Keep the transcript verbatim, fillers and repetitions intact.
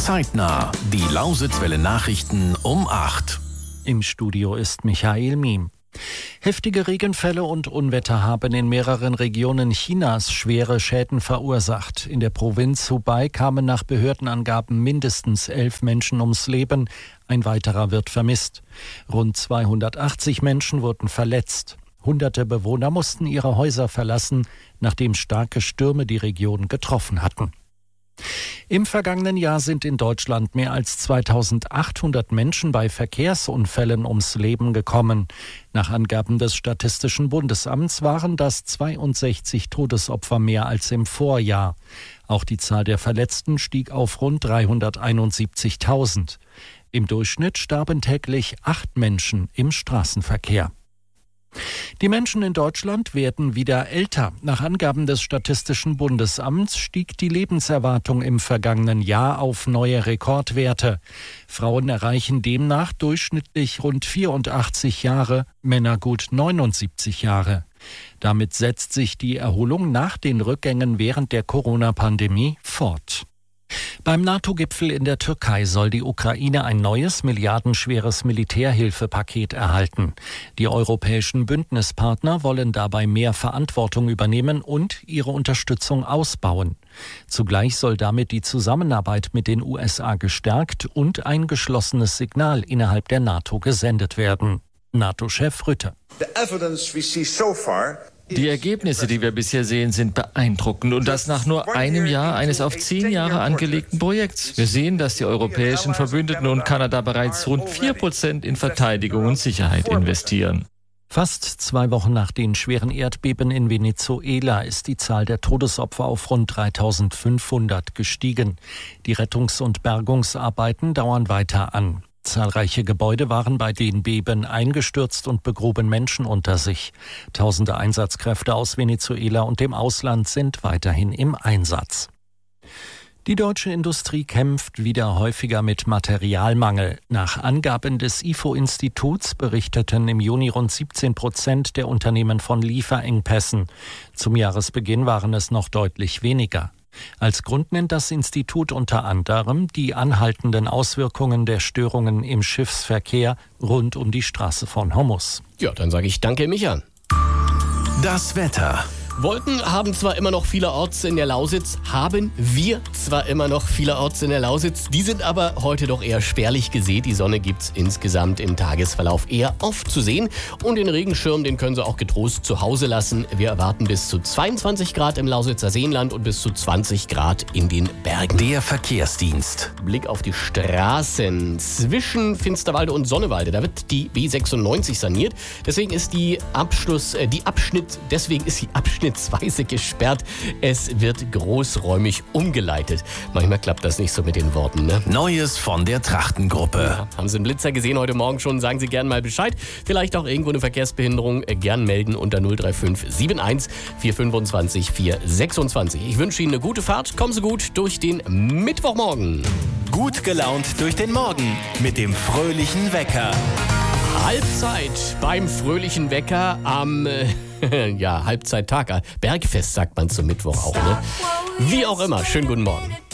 Zeitnah. Die Lausitzwelle Nachrichten um acht. Im Studio ist Michael Miem. Heftige Regenfälle und Unwetter haben in mehreren Regionen Chinas schwere Schäden verursacht. In der Provinz Hubei kamen nach Behördenangaben mindestens elf Menschen ums Leben. Ein weiterer wird vermisst. Rund zweihundertachtzig Menschen wurden verletzt. Hunderte Bewohner mussten ihre Häuser verlassen, nachdem starke Stürme die Region getroffen hatten. Im vergangenen Jahr sind in Deutschland mehr als zweitausendachthundert Menschen bei Verkehrsunfällen ums Leben gekommen. Nach Angaben des Statistischen Bundesamts waren das zweiundsechzig Todesopfer mehr als im Vorjahr. Auch die Zahl der Verletzten stieg auf rund dreihunderteinundsiebzigtausend. Im Durchschnitt starben täglich acht Menschen im Straßenverkehr. Die Menschen in Deutschland werden wieder älter. Nach Angaben des Statistischen Bundesamts stieg die Lebenserwartung im vergangenen Jahr auf neue Rekordwerte. Frauen erreichen demnach durchschnittlich rund vierundachtzig Jahre, Männer gut neunundsiebzig Jahre. Damit setzt sich die Erholung nach den Rückgängen während der Corona-Pandemie fort. Beim NATO-Gipfel in der Türkei soll die Ukraine ein neues, milliardenschweres Militärhilfepaket erhalten. Die europäischen Bündnispartner wollen dabei mehr Verantwortung übernehmen und ihre Unterstützung ausbauen. Zugleich soll damit die Zusammenarbeit mit den U S A gestärkt und ein geschlossenes Signal innerhalb der NATO gesendet werden. NATO-Chef Rutte. The evidence we see so far Die Ergebnisse, die wir bisher sehen, sind beeindruckend und das nach nur einem Jahr eines auf zehn Jahre angelegten Projekts. Wir sehen, dass die europäischen Verbündeten und Kanada bereits rund vier Prozent in Verteidigung und Sicherheit investieren. Fast zwei Wochen nach den schweren Erdbeben in Venezuela ist die Zahl der Todesopfer auf rund dreitausendfünfhundert gestiegen. Die Rettungs- und Bergungsarbeiten dauern weiter an. Zahlreiche Gebäude waren bei den Beben eingestürzt und begruben Menschen unter sich. Tausende Einsatzkräfte aus Venezuela und dem Ausland sind weiterhin im Einsatz. Die deutsche Industrie kämpft wieder häufiger mit Materialmangel. Nach Angaben des I F O-Instituts berichteten im Juni rund siebzehn Prozent der Unternehmen von Lieferengpässen. Zum Jahresbeginn waren es noch deutlich weniger. Als Grund nennt das Institut unter anderem die anhaltenden Auswirkungen der Störungen im Schiffsverkehr rund um die Straße von Hormuz. Ja, dann sage ich danke, Micha. Das Wetter. Wolken haben zwar immer noch vielerorts in der Lausitz, haben wir zwar immer noch vielerorts in der Lausitz, die sind aber heute doch eher spärlich gesät. Die Sonne gibt's insgesamt im Tagesverlauf eher oft zu sehen und den Regenschirm, den können Sie auch getrost zu Hause lassen. Wir erwarten bis zu zweiundzwanzig Grad im Lausitzer Seenland und bis zu zwanzig Grad in den Bergen. Der Verkehrsdienst. Blick auf die Straßen zwischen Finsterwalde und Sonnewalde, da wird die B sechsundneunzig saniert. Deswegen ist die Abschluss, äh, die Abschnitt, deswegen ist die Abschnitt Weise gesperrt. Es wird großräumig umgeleitet. Manchmal klappt das nicht so mit den Worten, ne? Neues von der Trachtengruppe. Ja, haben Sie einen Blitzer gesehen heute Morgen schon? Sagen Sie gern mal Bescheid. Vielleicht auch irgendwo eine Verkehrsbehinderung. Gern melden unter null drei fünf sieben eins vier zwei fünf vier sechs zwei. Ich wünsche Ihnen eine gute Fahrt. Kommen Sie gut durch den Mittwochmorgen. Gut gelaunt durch den Morgen mit dem fröhlichen Wecker. Halbzeit beim fröhlichen Wecker am äh, ja, Halbzeittag. Bergfest sagt man zum Mittwoch auch, ne? Wie auch immer, schönen guten Morgen.